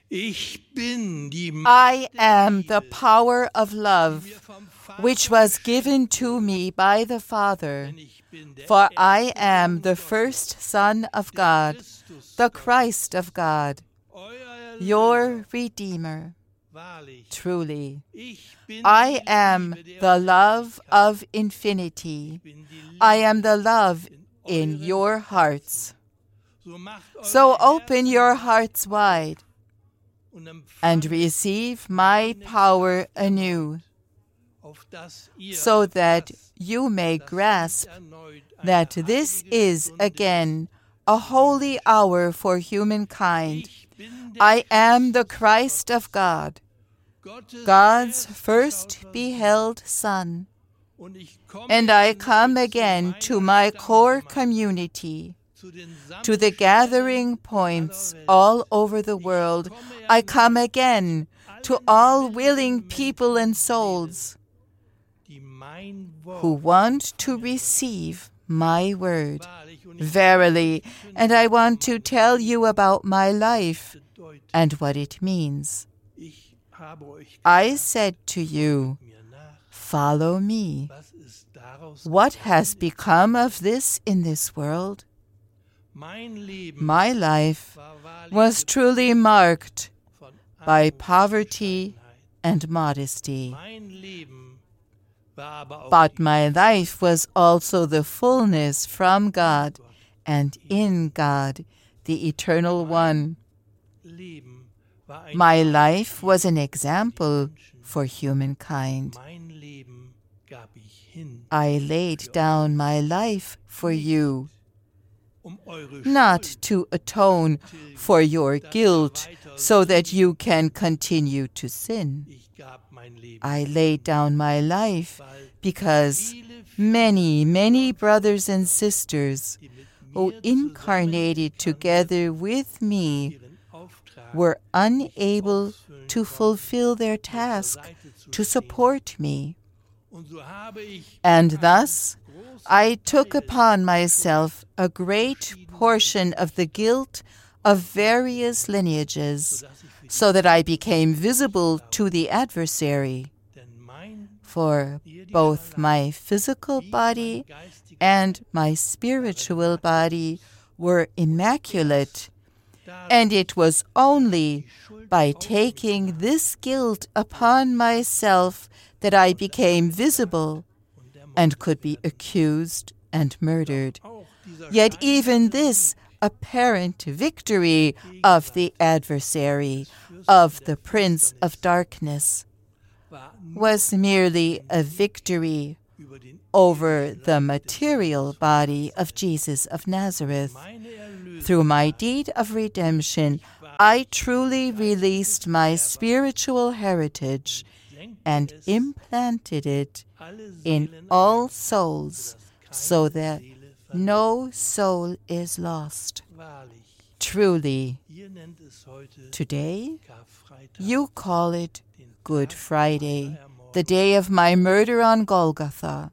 I am the power of love, which was given to me by the Father. For I am the first Son of God, the Christ of God, your Redeemer. Truly, I am the love of infinity. I am the love in your hearts. So open your hearts wide and receive my power anew, so that you may grasp that this is again a holy hour for humankind. I am the Christ of God, God's first beheld Son, and I come again to my core community, to the gathering points all over the world. I come again to all willing people and souls who want to receive my word. Verily, and I want to tell you about my life and what it means. I said to you, follow me. What has become of this in this world? My life was truly marked by poverty and modesty. But my life was also the fullness from God and in God, the Eternal One. My life was an example for humankind. I laid down my life for you, not to atone for your guilt so that you can continue to sin. I laid down my life because many, many brothers and sisters who incarnated together with me were unable to fulfill their task to support me. And thus, I took upon myself a great portion of the guilt of various lineages, so that I became visible to the adversary. For both my physical body and my spiritual body were immaculate, and it was only by taking this guilt upon myself that I became visible and could be accused and murdered. Yet even this apparent victory of the adversary, of the Prince of Darkness, was merely a victory over the material body of Jesus of Nazareth. Through my deed of redemption, I truly released my spiritual heritage and implanted it in all souls, so that no soul is lost. Truly, today you call it Good Friday, the day of my murder on Golgotha.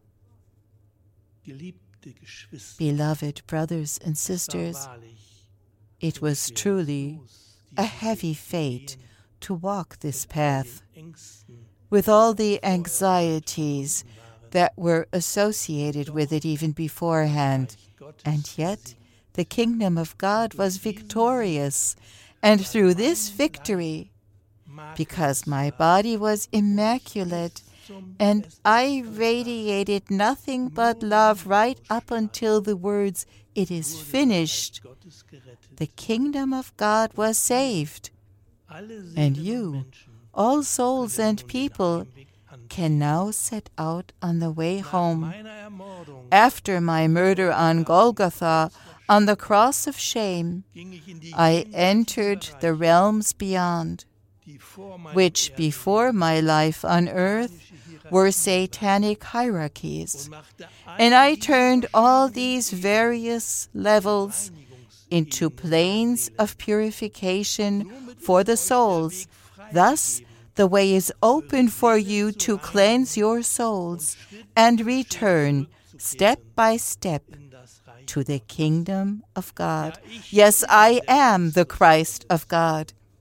Beloved brothers and sisters, it was truly a heavy fate to walk this path, with all the anxieties that were associated with it even beforehand. And yet, the kingdom of God was victorious, and through this victory, because my body was immaculate, and I radiated nothing but love right up until the words, "It is finished," the kingdom of God was saved. And you, all souls and people, can now set out on the way home. After my murder on Golgotha, on the cross of shame, I entered the realms beyond, which before my life on earth were satanic hierarchies. And I turned all these various levels into planes of purification for the souls. Thus, the way is open for you to cleanse your souls and return step by step to the kingdom of God. Yes, I am the Christ of God.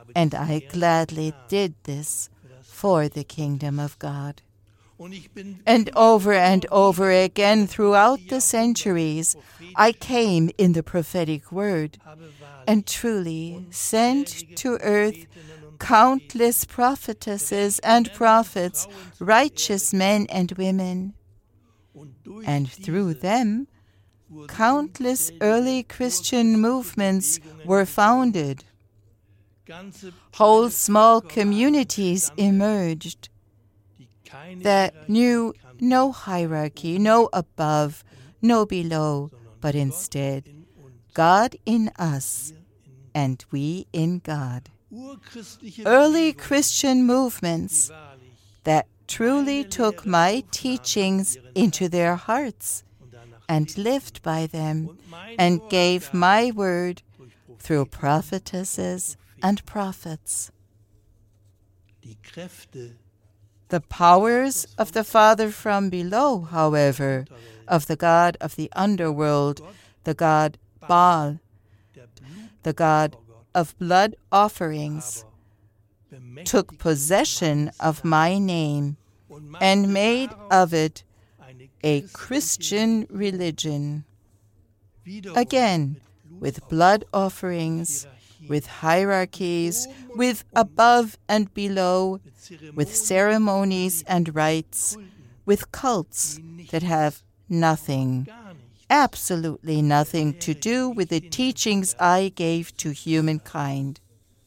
and I gladly did this for the kingdom of God. And over again throughout the centuries, I came in the prophetic word and truly sent to earth countless prophetesses and prophets, righteous men and women. And through them, countless early Christian movements were founded. Whole small communities emerged that knew no hierarchy, no above, no below, but instead God in us and we in God. Early Christian movements that truly took my teachings into their hearts and lived by them and gave my word through prophetesses and prophets. The powers of the Father from below, however, of the god of the underworld, the god Baal, the god of blood offerings, took possession of my name and made of it a Christian religion. Again, with blood offerings, with hierarchies, with above and below, with ceremonies and rites, with cults that have nothing, absolutely nothing to do with the teachings I gave to humankind.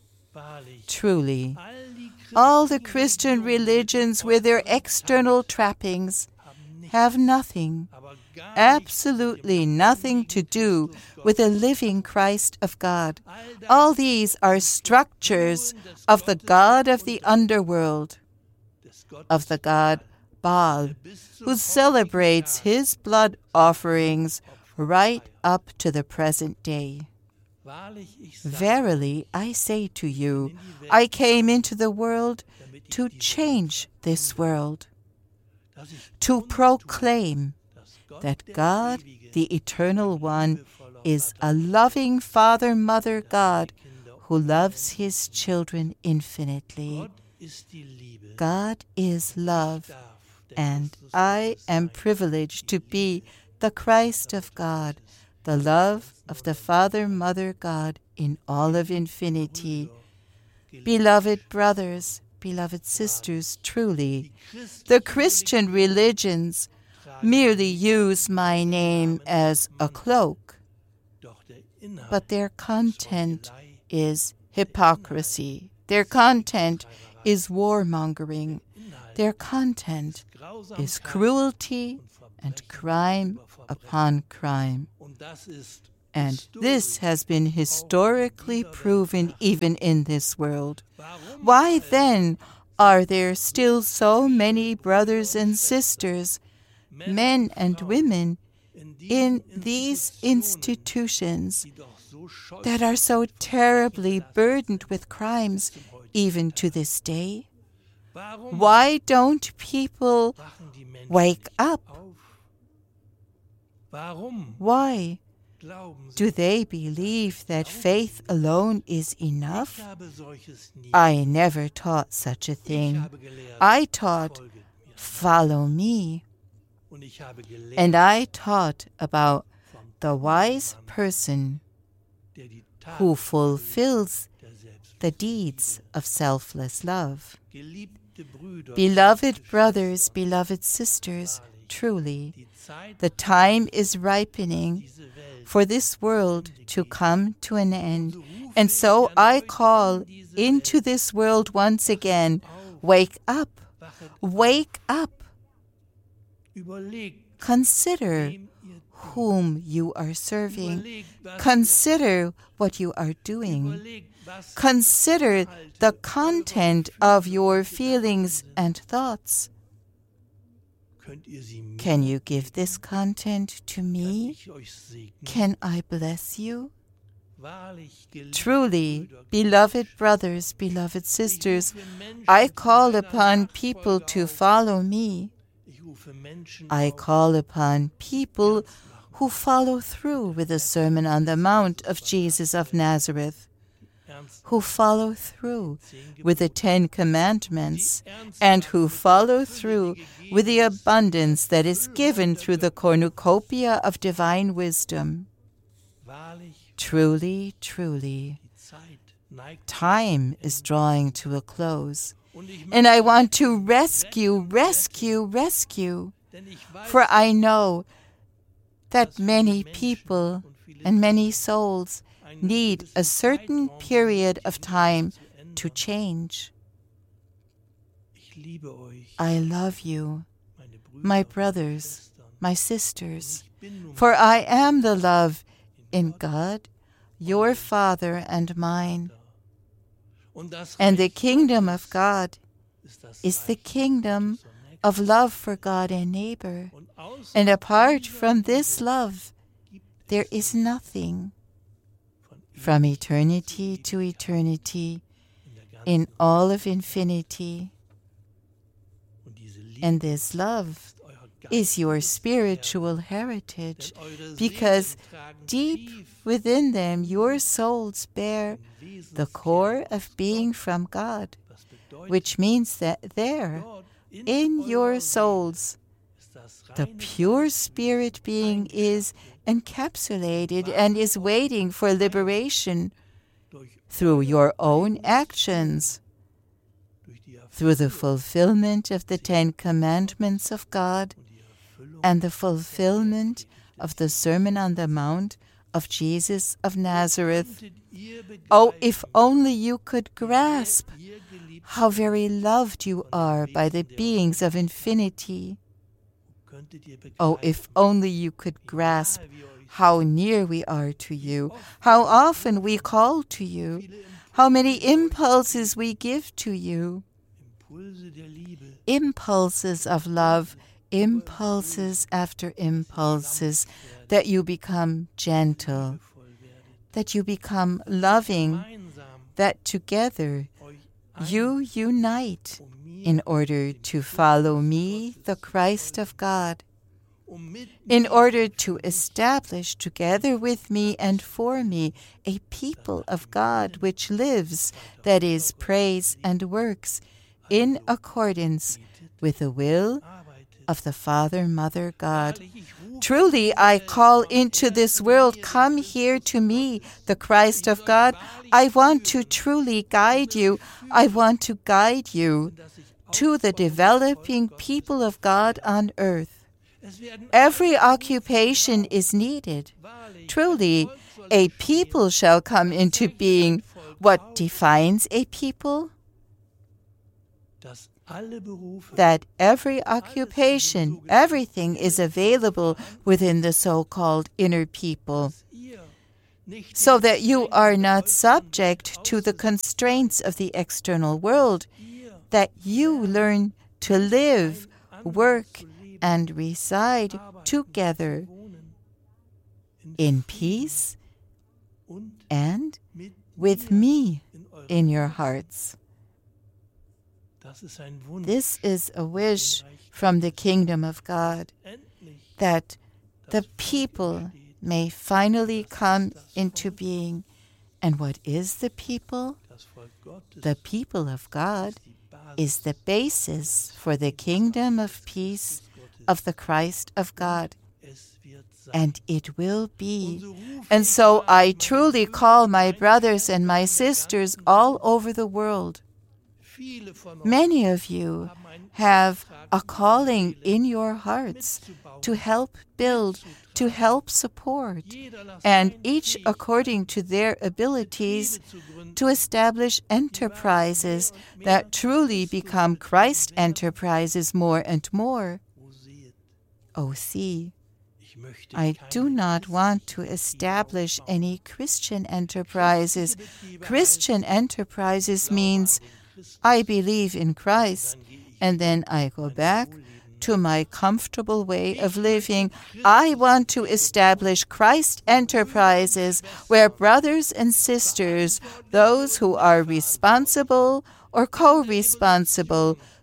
Truly, all the Christian religions with their external trappings have nothing, absolutely nothing to do with the living Christ of God. All these are structures of the god of the underworld, of the god Baal, who celebrates his blood offerings right up to the present day. Verily, I say to you, I came into the world to change this world, to proclaim that God, the Eternal One, is a loving Father, Mother God who loves his children infinitely. God is love, and I am privileged to be the Christ of God, the love of the Father, Mother God in all of infinity. Beloved brothers, beloved sisters, truly, the Christian religions merely use my name as a cloak, but their content is hypocrisy. Their content is warmongering. Their content is cruelty and crime upon crime. And this has been historically proven even in this world. Why then are there still so many brothers and sisters, men and women, in these institutions that are so terribly burdened with crimes even to this day? Why don't people wake up? Why do they believe that faith alone is enough? I never taught such a thing. I taught, follow me. And I taught about the wise person who fulfills the deeds of selfless love. Beloved brothers, beloved sisters, truly, the time is ripening for this world to come to an end. And so I call into this world once again, wake up, wake up. Consider whom you are serving. Consider what you are doing. Consider the content of your feelings and thoughts. Can you give this content to me? Can I bless you? Truly, beloved brothers, beloved sisters, I call upon people to follow me. I call upon people who follow through with the Sermon on the Mount of Jesus of Nazareth, who follow through with the 10 Commandments and who follow through with the abundance that is given through the cornucopia of divine wisdom. Truly, truly, time is drawing to a close, and I want to rescue, for I know that many people and many souls need a certain period of time to change. I love you, my brothers, my sisters, for I am the love in God, your Father and mine. And the kingdom of God is the kingdom of love for God and neighbor. And apart from this love, there is nothing. From eternity to eternity, in all of infinity. And this love is your spiritual heritage, because deep within them your souls bear the core of being from God, which means that there, in your souls, the pure spirit being is encapsulated and is waiting for liberation through your own actions, through the fulfillment of the 10 Commandments of God and the fulfillment of the Sermon on the Mount of Jesus of Nazareth. Oh, if only you could grasp how very loved you are by the beings of infinity. Oh, if only you could grasp how near we are to you, how often we call to you, how many impulses we give to you. Impulses of love, impulses after impulses, that you become gentle, that you become loving, that together you unite in order to follow me, the Christ of God, in order to establish together with me and for me a people of God which lives, that is, prays and works in accordance with the will of the Father, Mother, God. Truly, I call into this world, come here to me, the Christ of God. I want to truly guide you. I want to guide you to the developing people of God on earth. Every occupation is needed. Truly, a people shall come into being. What defines a people? That every occupation, everything is available within the so-called inner people, so that you are not subject to the constraints of the external world, that you learn to live, work, and reside together in peace and with me in your hearts. This is a wish from the kingdom of God, that the people may finally come into being. And what is the people? The people of God is the basis for the kingdom of peace of the Christ of God. And it will be. And so I truly call my brothers and my sisters all over the world. Many of you have a calling in your hearts to help build, to help support, and each according to their abilities to establish enterprises that truly become Christ enterprises more and more. Oh, see, I do not want to establish any Christian enterprises. Christian enterprises means I believe in Christ, and then I go back to my comfortable way of living. I want to establish Christ enterprises where brothers and sisters, those who are responsible or co-responsible,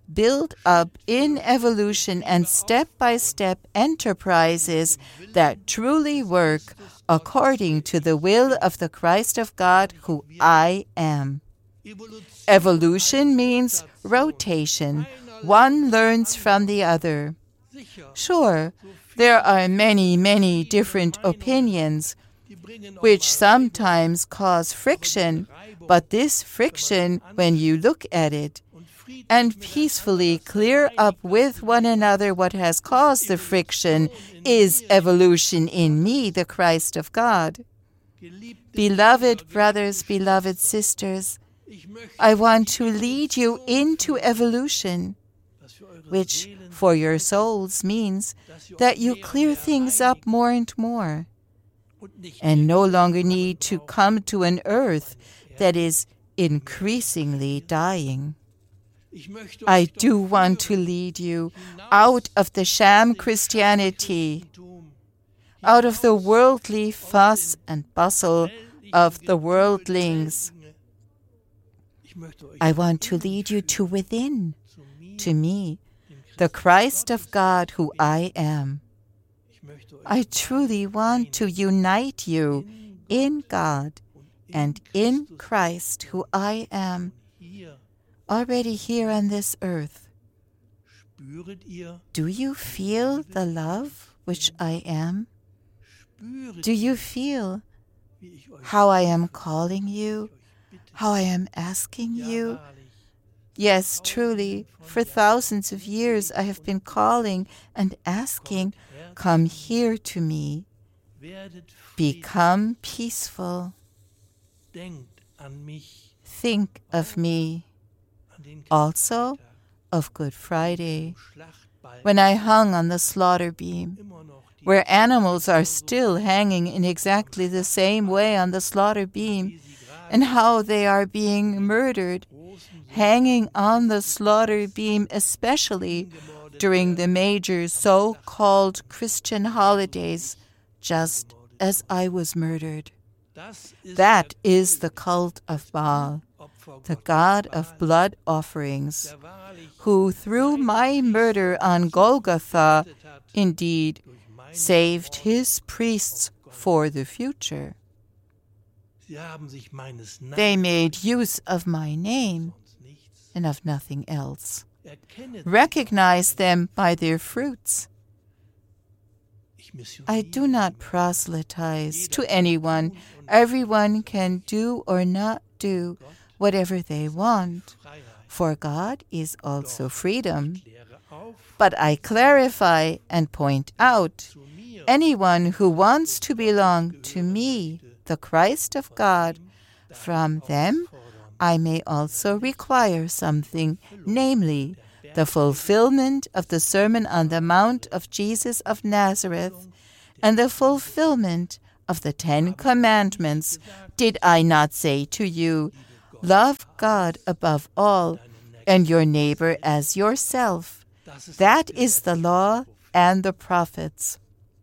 build up in evolution and step-by-step enterprises that truly work according to the will of the Christ of God who I am. Evolution means rotation. One learns from the other. Sure, there are many, many different opinions, which sometimes cause friction, but this friction, when you look at it, and peacefully clear up with one another what has caused the friction, is evolution in me, the Christ of God. Beloved brothers, beloved sisters, I want to lead you into evolution, which for your souls means that you clear things up more and more, and no longer need to come to an earth that is increasingly dying. I do want to lead you out of the sham Christianity, out of the worldly fuss and bustle of the worldlings. I want to lead you to within, to me, the Christ of God who I am. I truly want to unite you in God and in Christ who I am, already here on this earth. Do you feel the love which I am? Do you feel how I am calling you, how I am asking you? Yes, truly, for thousands of years I have been calling and asking, come here to me. Become peaceful. Think of me. Also of Good Friday, when I hung on the slaughter beam, where animals are still hanging in exactly the same way on the slaughter beam, and how they are being murdered, hanging on the slaughter beam, especially during the major so-called Christian holidays, just as I was murdered. That is the cult of Baal, the god of blood offerings, who through my murder on Golgotha indeed saved his priests for the future. They made use of my name and of nothing else. Recognize them by their fruits. I do not proselytize to anyone. Everyone can do or not do whatever they want. For God is also freedom. But I clarify and point out, anyone who wants to belong to me, the Christ of God, from them I may also require something, namely, the fulfillment of the Sermon on the Mount of Jesus of Nazareth and the fulfillment of the 10 Commandments. Did I not say to you, love God above all and your neighbor as yourself? That is the law and the prophets.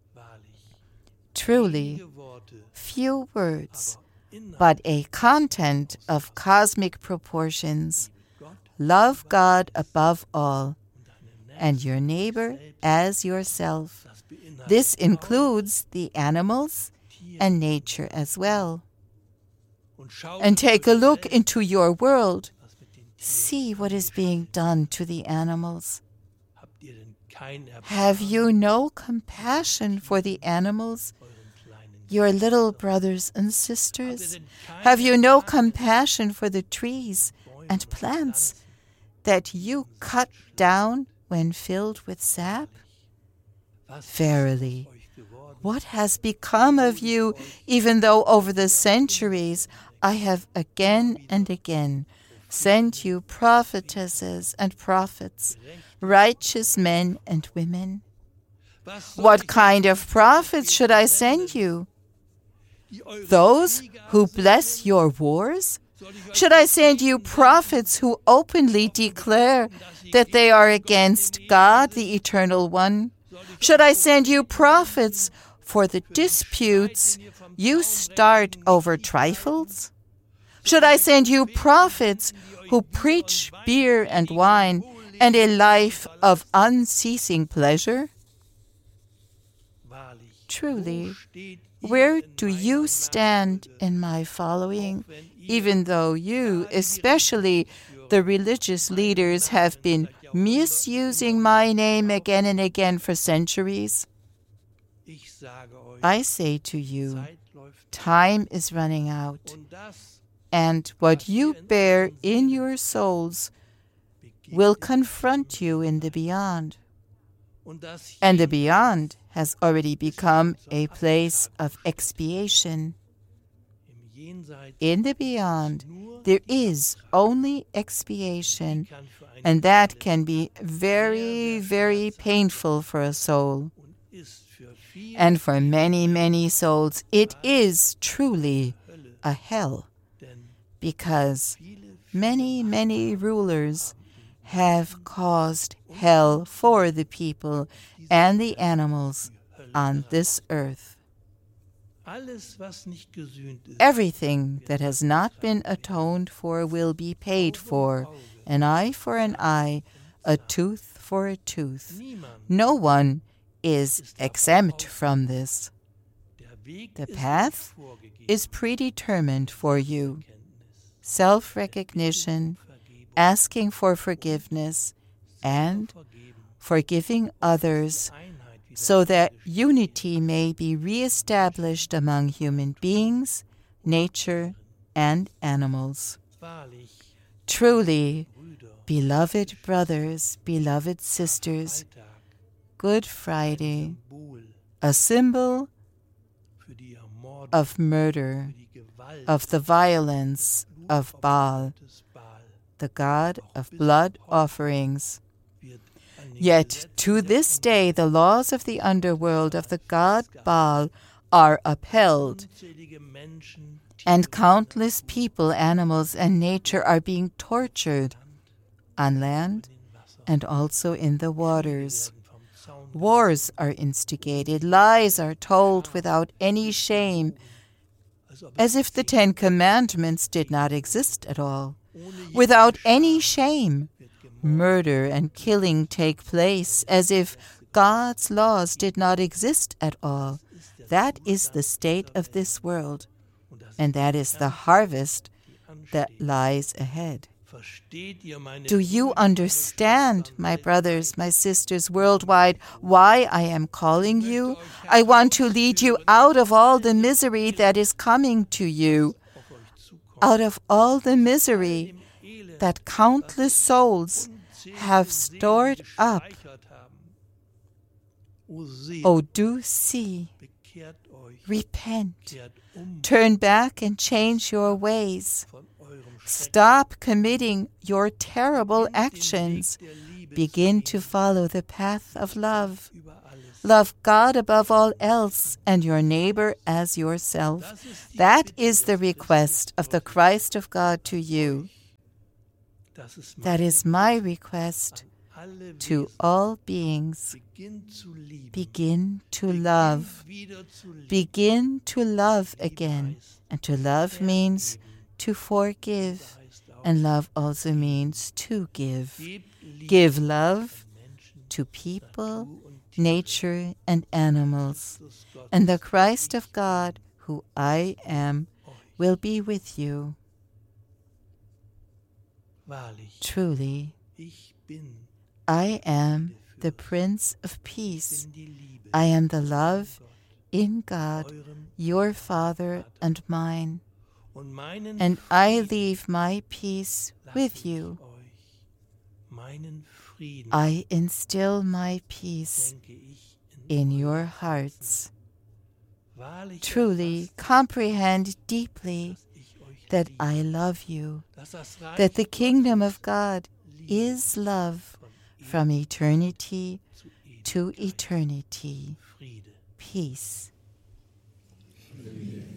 Truly, few words, but a content of cosmic proportions. Love God above all, and your neighbor as yourself. This includes the animals and nature as well. And take a look into your world. See what is being done to the animals. Have you no compassion for the animals, your little brothers and sisters? Have you no compassion for the trees and plants that you cut down when filled with sap? Verily, what has become of you, even though over the centuries I have again and again sent you prophetesses and prophets, righteous men and women? What kind of prophets should I send you? Those who bless your wars? Should I send you prophets who openly declare that they are against God, the Eternal One? Should I send you prophets for the disputes you start over trifles? Should I send you prophets who preach beer and wine and a life of unceasing pleasure? Truly, where do you stand in my following, even though you, especially the religious leaders, have been misusing my name again and again for centuries? I say to you, time is running out, and what you bear in your souls will confront you in the beyond. And the beyond has already become a place of expiation. In the beyond, there is only expiation, and that can be very, very painful for a soul. And for many, many souls, it is truly a hell, because many, many rulers have caused hell for the people and the animals on this earth. Everything that has not been atoned for will be paid for, an eye for an eye, a tooth for a tooth. No one is exempt from this. The path is predetermined for you. Self-recognition, asking for forgiveness, and forgiving others, so that unity may be reestablished among human beings, nature, and animals. Truly, beloved brothers, beloved sisters, Good Friday, a symbol of murder, of the violence of Baal, the god of blood offerings. Yet to this day the laws of the underworld of the god Baal are upheld, and countless people, animals, and nature are being tortured on land and also in the waters. Wars are instigated, lies are told without any shame, as if the Ten Commandments did not exist at all. Without any shame, murder and killing take place, as if God's laws did not exist at all. That is the state of this world, and that is the harvest that lies ahead. Do you understand, my brothers, my sisters worldwide, why I am calling you? I want to lead you out of all the misery that is coming to you, out of all the misery that countless souls have stored up. Oh, do see, repent, turn back and change your ways. Stop committing your terrible actions. Begin to follow the path of love. Love God above all else and your neighbor as yourself. That is the request of the Christ of God to you. That is my request to all beings. Begin to love. Begin to love again. And to love means to forgive, and love also means to give. Give love to people, nature, and animals, and the Christ of God, who I am, will be with you. Truly, I am the Prince of Peace. I am the love in God, your Father and mine. And I leave my peace with you. I instill my peace in your hearts. Truly comprehend deeply that I love you, that the kingdom of God is love from eternity to eternity. Peace.